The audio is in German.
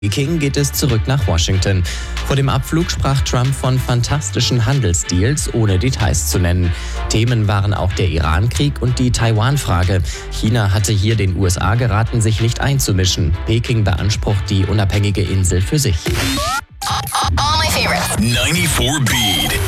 Peking geht es zurück nach Washington. Vor dem Abflug sprach Trump von fantastischen Handelsdeals, ohne Details zu nennen. Themen waren auch der Iran-Krieg und die Taiwan-Frage. China hatte hier den USA geraten, sich nicht einzumischen. Peking beansprucht die unabhängige Insel für sich. All my favorites. 94 Beat.